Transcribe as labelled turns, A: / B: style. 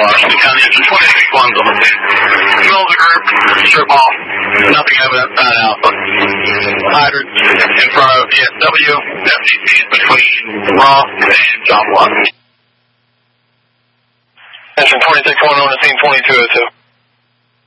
A: Washington County, engine 26 ones on the scene. Middle of the group, strip off, nothing evident, bad Alpha. Hydrants in front of VSW, FCCs between Ross and John Block.
B: Engine 26-1 on the scene, 2202.